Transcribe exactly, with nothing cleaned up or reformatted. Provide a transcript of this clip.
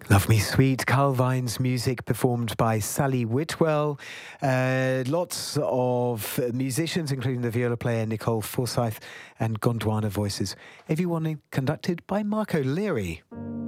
Love Me Sweet, Carl Vine's music performed by Sally Whitwell. Uh, lots of musicians, including the viola player Nicole Forsyth and Gondwana voices. Everyone conducted by Mark O'Leary.